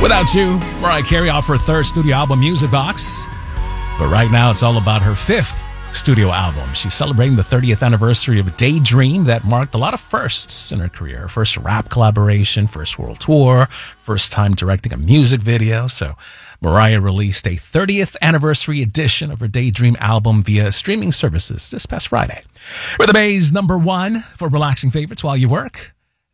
Without You, Mariah Carey off her third studio album, Music Box. But right now, it's all about her fifth studio album. She's celebrating the 30th anniversary of Daydream that marked a lot of firsts in her career. First rap collaboration, first world tour, first time directing a music video. So Mariah released a 30th anniversary edition of her Daydream album via streaming services this past Friday. We're the Bay's #1 for relaxing favorites while you work.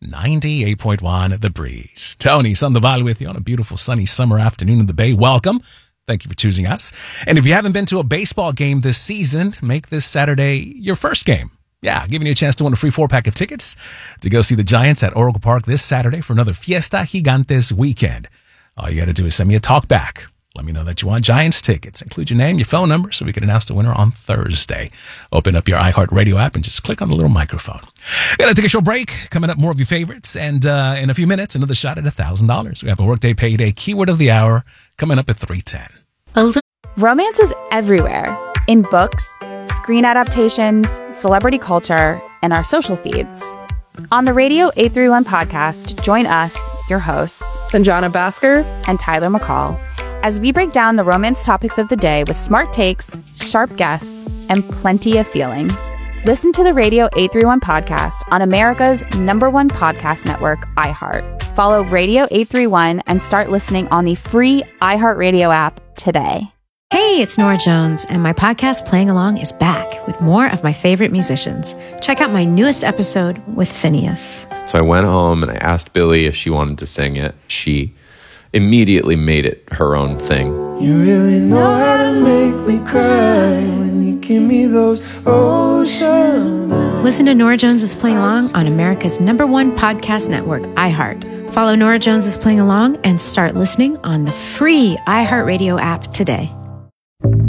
98.1 The Breeze. Tony Sandoval with you on a beautiful sunny summer afternoon in the Bay. Welcome. Thank you for choosing us. And if you haven't been to a baseball game this season, make this Saturday your first game. Yeah, giving you a chance to win a free 4-pack of tickets to go see the Giants at Oracle Park this Saturday for another Fiesta Gigantes weekend. All you got to do is send me a talk back. Let me know that you want Giants tickets. Include your name, your phone number, so we can announce the winner on Thursday. Open up your iHeartRadio app and just click on the little microphone. We're going to take a short break. Coming up, more of your favorites. And in a few minutes, another shot at $1,000. We have a Workday Payday keyword of the hour coming up at 3:10. Romance is everywhere. In books, screen adaptations, celebrity culture, and our social feeds. On the Radio 831 podcast, join us, your hosts, Sanjana Bhaskar and Tyler McCall, as we break down the romance topics of the day with smart takes, sharp guests, and plenty of feelings. Listen to the Radio 831 podcast on America's #1 podcast network, iHeart. Follow Radio 831 and start listening on the free iHeartRadio app today. Hey, it's Nora Jones, and my podcast Playing Along is back with more of my favorite musicians. Check out my newest episode with Phineas. So I went home and I asked Billy if she wanted to sing it. She immediately made it her own thing. You really know how to make me cry when you give me those ocean eyes. Listen to Nora Jones' Playing Along on America's #1 podcast network, iHeart. Follow Nora Jones' Playing Along and start listening on the free iHeartRadio app today.